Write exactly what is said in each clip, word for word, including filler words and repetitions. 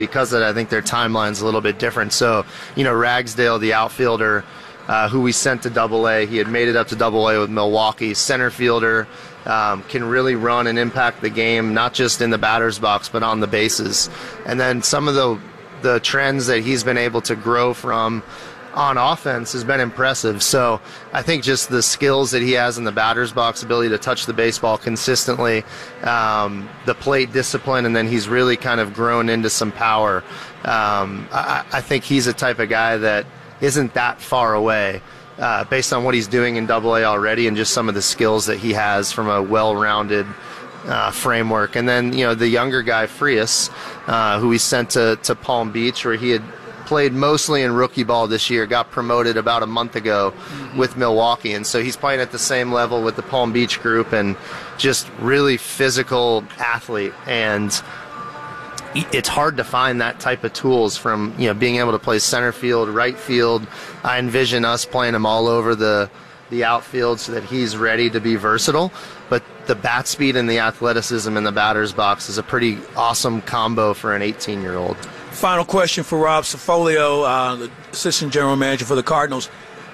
Because of that, I think their timeline's a little bit different. So, you know, Ragsdale, the outfielder, uh, who we sent to Double A, he had made it up to Double A with Milwaukee. Center fielder, um, can really run and impact the game, not just in the batter's box, but on the bases. And then some of the the trends that he's been able to grow from on offense has been impressive. So I think just the skills that he has in the batter's box, ability to touch the baseball consistently, um, the plate discipline, and then he's really kind of grown into some power. Um, I, I think he's a type of guy that isn't that far away uh, based on what he's doing in Double A already and just some of the skills that he has from a well-rounded uh, framework. And then, you know, the younger guy, Frias, uh, who we sent to, to Palm Beach, where he had played mostly in rookie ball this year, got promoted about a month ago mm-hmm. with Milwaukee, and so he's playing at the same level with the Palm Beach group, and just really physical athlete. And it's hard to find that type of tools from, you know, being able to play center field, right field. I envision us playing him all over the the outfield so that he's ready to be versatile. But the bat speed and the athleticism in the batter's box is a pretty awesome combo for an eighteen-year-old. Final question for Rob Cifolio, uh, the assistant general manager for the Cardinals.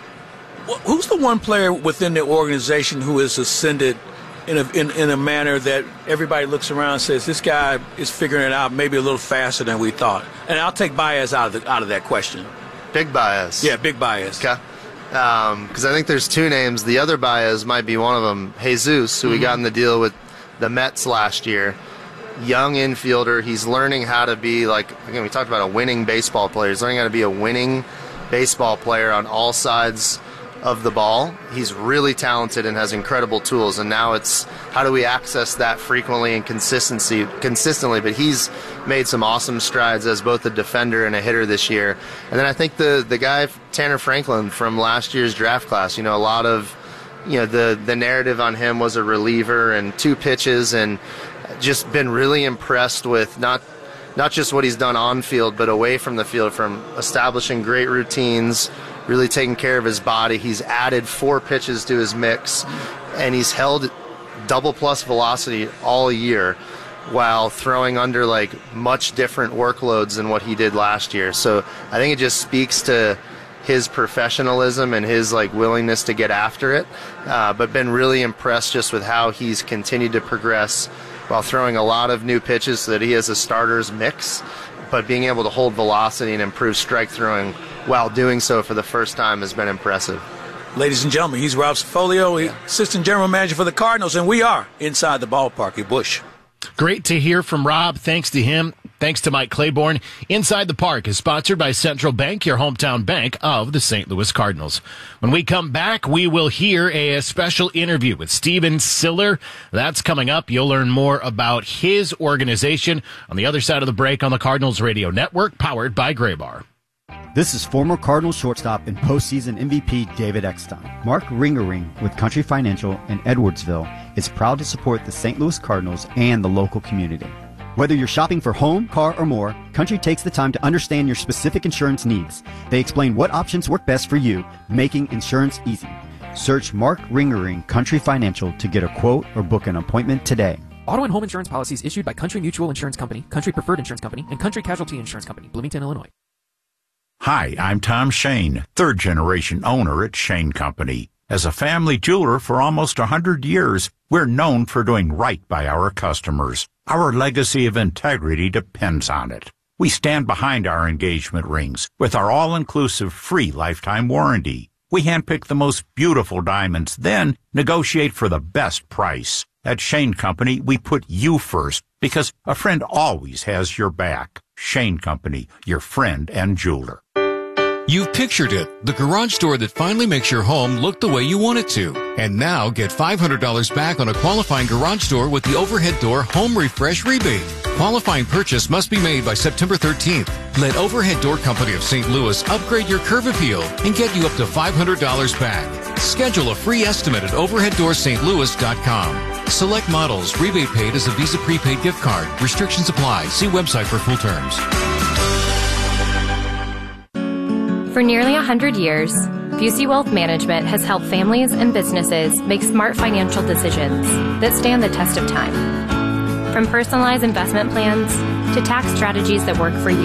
Who's the one player within the organization who has ascended in a, in, in a manner that everybody looks around and says, this guy is figuring it out maybe a little faster than we thought? And I'll take Baez out of the, out of that question. Big Baez. Yeah, Big Baez. Okay. Because um, I think there's two names. The other Baez might be one of them, Jesus, who mm-hmm. we got in the deal with the Mets last year. Young infielder. He's learning how to be, like, again, we talked about a winning baseball player. He's learning how to be a winning baseball player on all sides of the ball. He's really talented and has incredible tools, and now it's how do we access that frequently and consistency consistently. But he's made some awesome strides as both a defender and a hitter this year. And then I think the the guy Tanner Franklin from last year's draft class, you know, a lot of, you know, the the narrative on him was a reliever and two pitches, and just been really impressed with not not just what he's done on field, but away from the field, from establishing great routines, really taking care of his body. He's added four pitches to his mix, and he's held double plus velocity all year while throwing under like much different workloads than what he did last year. So I think it just speaks to his professionalism and his like willingness to get after it, uh, but been really impressed just with how he's continued to progress while throwing a lot of new pitches so that he has a starter's mix, but being able to hold velocity and improve strike throwing while doing so for the first time has been impressive. Ladies and gentlemen, he's Rob Cifolio, yeah. assistant general manager for the Cardinals, and we are inside the ballpark at Busch. Great to hear from Rob. Thanks to him. Thanks to Mike Claiborne. Inside the Park is sponsored by Central Bank, your hometown bank of the Saint Louis Cardinals. When we come back, we will hear a special interview with Steven Siller. That's coming up. You'll learn more about his organization on the other side of the break on the Cardinals Radio Network, powered by Graybar. This is former Cardinals shortstop and postseason M V P David Eckstein. Mark Ringering with Country Financial in Edwardsville is proud to support the Saint Louis Cardinals and the local community. Whether you're shopping for home, car, or more, Country takes the time to understand your specific insurance needs. They explain what options work best for you, making insurance easy. Search Mark Ringering Country Financial to get a quote or book an appointment today. Auto and home insurance policies issued by Country Mutual Insurance Company, Country Preferred Insurance Company, and Country Casualty Insurance Company, Bloomington, Illinois. Hi, I'm Tom Shane, third-generation owner at Shane Company. As a family jeweler for almost one hundred years, we're known for doing right by our customers. Our legacy of integrity depends on it. We stand behind our engagement rings with our all-inclusive free lifetime warranty. We handpick the most beautiful diamonds, then negotiate for the best price. At Shane Company, we put you first because a friend always has your back. Shane Company, your friend and jeweler. You've pictured it, the garage door that finally makes your home look the way you want it to. And now get five hundred dollars back on a qualifying garage door with the Overhead Door Home Refresh Rebate. Qualifying purchase must be made by September thirteenth. Let Overhead Door Company of Saint Louis upgrade your curb appeal and get you up to five hundred dollars back. Schedule a free estimate at overhead door st louis dot com. Select models. Rebate paid as a Visa prepaid gift card. Restrictions apply. See website for full terms. For nearly one hundred years, Busey Wealth Management has helped families and businesses make smart financial decisions that stand the test of time. From personalized investment plans to tax strategies that work for you.